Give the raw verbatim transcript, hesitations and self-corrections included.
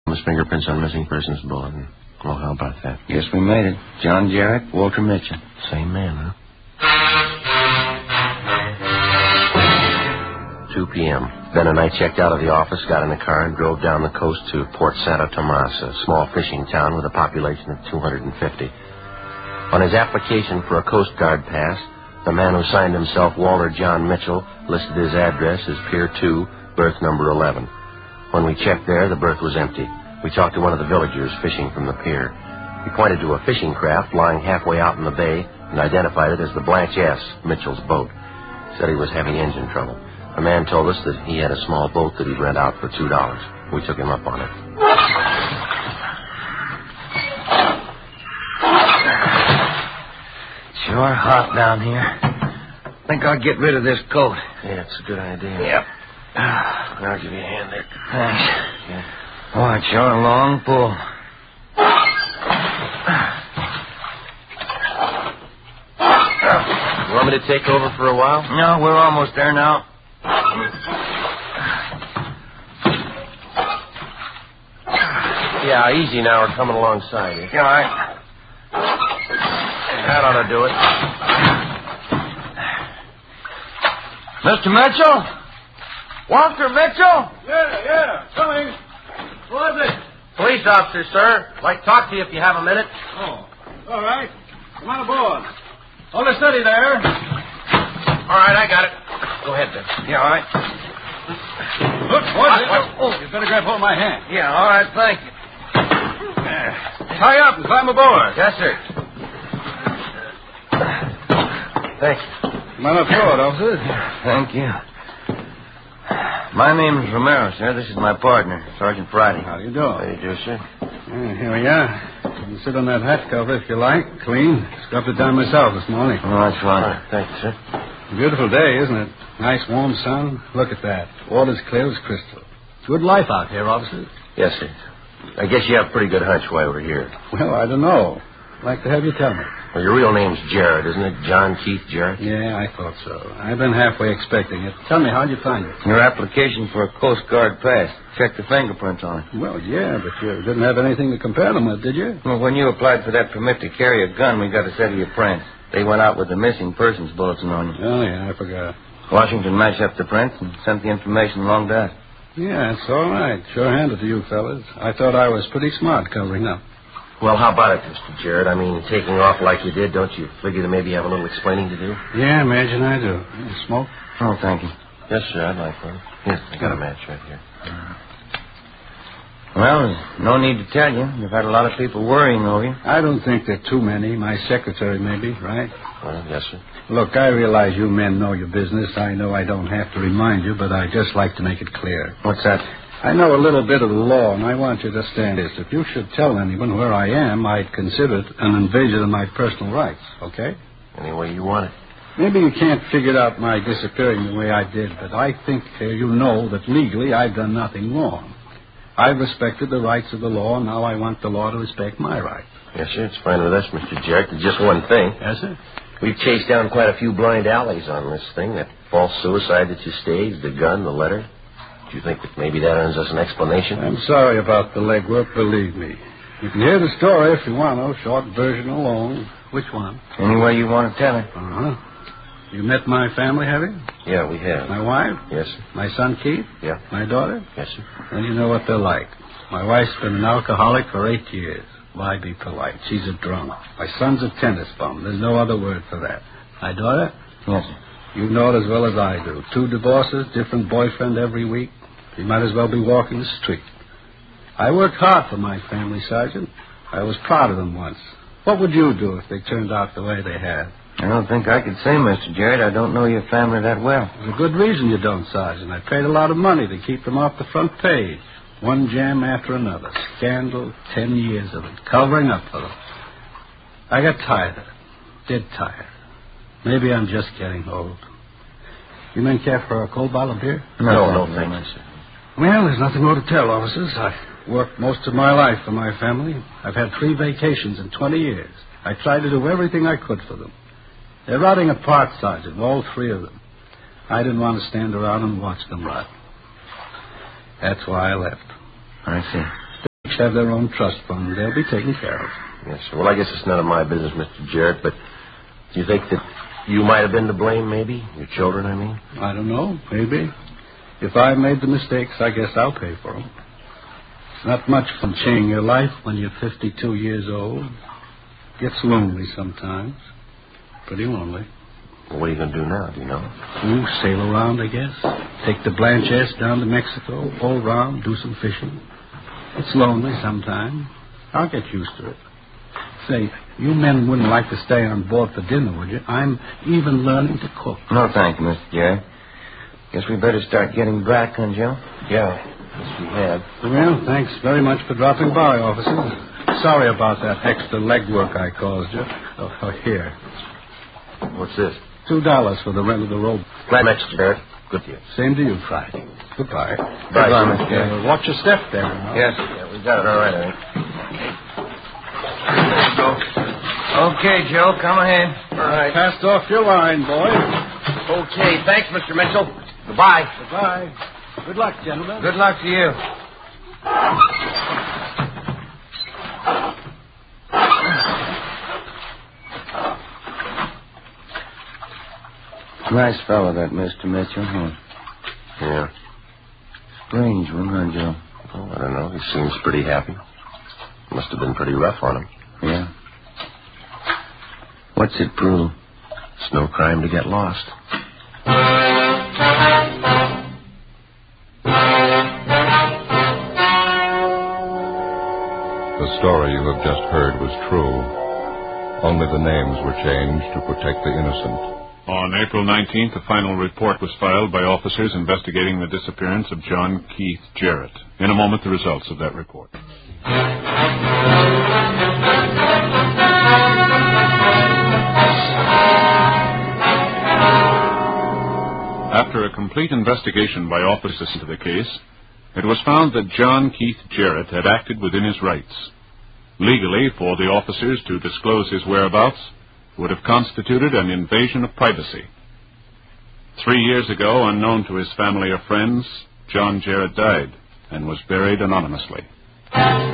His fingerprints on missing persons bulletin. Well, how about that? Yes, we made it. John Jarrett, Walter Mitchell. Same man, huh? two p.m. Ben and I checked out of the office, got in the car, and drove down the coast to Port Santo Tomas, a small fishing town with a population of two hundred fifty. On his application for a Coast Guard pass, the man who signed himself Walter John Mitchell listed his address as Pier two, berth number eleven. When we checked there, the berth was empty. We talked to one of the villagers fishing from the pier. He pointed to a fishing craft lying halfway out in the bay and identified it as the Blanche S., Mitchell's boat. Said he was having engine trouble. The man told us that he had a small boat that he'd rent out for two dollars. We took him up on it. Sure hot down here. Think I'll get rid of this coat. Yeah, it's a good idea. Yep. I'll give you a hand there. Thanks. Yeah. Oh, it's sure a long pull. You want me to take over for a while? No, we're almost there now. Yeah, easy now. We're coming alongside you. Yeah, all right. That ought to do it. Mister Mitchell? Walter Mitchell? Yeah, yeah, coming. Who is it? Police officer, sir. I'd like to talk to you if you have a minute. Oh, all right. Come on aboard. Hold it steady there. All right, I got it. Go ahead, Ben. Yeah, all right. Look, boys. Oh, you better grab hold of my hand. Yeah, all right, thank you. Tie up and climb aboard. Yes, sir. Thanks. Come on aboard, officer. Thank you. My name is Romero, sir. This is my partner, Sergeant Friday. How do you do? How do you do, sir? Yeah, here we are. You can sit on that hat cover if you like. Clean. Scrubbed it down myself this morning. Oh, that's fine. All right, thank you, sir. Beautiful day, isn't it? Nice warm sun. Look at that. Water's clear as crystal. Good life out here, officer. Yes, sir. I guess you have a pretty good hunch why we're here. Well, I don't know. I'd like to have you tell me. Well, your real name's Jarrett, isn't it? John Keith Jarrett? Yeah, I thought so. I've been halfway expecting it. Tell me, how'd you find it? Your application for a Coast Guard pass. Check the fingerprints on it. Well, yeah, but you didn't have anything to compare them with, did you? Well, when you applied for that permit to carry a gun, we got a set of your prints. They went out with the missing persons bulletin on you. Oh, yeah, I forgot. Washington matched up the prints and sent the information along to us. Yeah, it's all right. Sure handed to you fellas. I thought I was pretty smart covering up. Well, how about it, Mister Jarrett? I mean, taking off like you did, don't you figure to maybe have a little explaining to do? Yeah, imagine I do. You smoke? Oh, thank you. Yes, sir, I'd like one. Yes, I got a match right here. Well, there's no need to tell you. You've had a lot of people worrying over you. I don't think there are too many. My secretary, maybe, right? Well, yes, sir. Look, I realize you men know your business. I know I don't have to remind you, but I'd just like to make it clear. What's that? I know a little bit of the law, and I want you to understand this. If you should tell anyone where I am, I'd consider it an invasion of my personal rights, okay? Any way you want it. Maybe you can't figure out my disappearing the way I did, but I think uh, you know that legally I've done nothing wrong. I've respected the rights of the law, and now I want the law to respect my rights. Yes, sir, it's fine with us, Mister Jarrett. There's just one thing. Yes, sir? We've chased down quite a few blind alleys on this thing. That false suicide that you staged, the gun, the letter. Do you think that maybe that earns us an explanation? I'm sorry about the legwork, believe me. You can hear the story if you want to. Short version alone. Which one? Any way you want to tell it. Uh-huh. You met my family, have you? Yeah, we have. My wife? Yes, sir. My son, Keith? Yeah. My daughter? Yes, sir. Well, you know what they're like. My wife's been an alcoholic for eight years. Why be polite? She's a drunk. My son's a tennis bum. There's no other word for that. My daughter? Yes, sir. You know it as well as I do. Two divorces, different boyfriend every week. She might as well be walking the street. I worked hard for my family, Sergeant. I was proud of them once. What would you do if they turned out the way they had? I don't think I could say, Mister Jarrett. I don't know your family that well. There's a good reason you don't, Sergeant. I paid a lot of money to keep them off the front page. One jam after another. Scandal, ten years of it. Covering up for them. I got tired of it. Dead tired. Maybe I'm just getting old. You men care for a cold bottle of beer? No, no, thank you, sir. Well, there's nothing more to tell, officers. I worked most of my life for my family. I've had three vacations in twenty years. I tried to do everything I could for them. They're rotting apart, Sergeant, all three of them. I didn't want to stand around and watch them rot. That's why I left. I see. have their own trust fund. They'll be taken care of. Yes, sir. Well, I guess it's none of my business, Mister Jarrett, but do you think that you might have been to blame, maybe? Your children, I mean? I don't know. Maybe. If I made the mistakes, I guess I'll pay for them. It's not much fun changing your life when you're fifty-two years old. Gets lonely sometimes. Pretty lonely. Well, what are you going to do now, do you know? Ooh, sail around, I guess. Take the Blanchess down to Mexico, all around, do some fishing. It's lonely sometimes. I'll get used to it. Say, you men wouldn't like to stay on board for dinner, would you? I'm even learning to cook. No, thank you, Mister Jarrett. Guess we better start getting back, huh, Joe? Yeah, yes, we have. Well, thanks very much for dropping by, officers. Sorry about that extra legwork I caused you. Oh, oh, here. What's this? Two dollars for the rent of the rope. Glad met you, Jarrett. Good to you. Same to you, Friday. Goodbye. Bye, Goodbye, Mister Mister Jarrett. Uh, watch your step there. Now. Yes. Yeah, we got it all right, I think. There you go. Okay, Joe, come ahead. All right. Passed off your line, boy. Okay, thanks, Mister Mitchell. Goodbye. Goodbye. Good luck, gentlemen. Good luck to you. Nice fellow, that Mister Mitchell, huh? Yeah. Strange one, huh, Joe? Oh, I don't know. He seems pretty happy. Must have been pretty rough on him. Yeah. What's it prove? It's no crime to get lost. The story you have just heard was true. Only the names were changed to protect the innocent. On April nineteenth, a final report was filed by officers investigating the disappearance of John Keith Jarrett. In a moment, the results of that report. After a complete investigation by officers into the case, it was found that John Keith Jarrett had acted within his rights. Legally, for the officers to disclose his whereabouts would have constituted an invasion of privacy. Three years ago, unknown to his family or friends, John Jarrett died and was buried anonymously.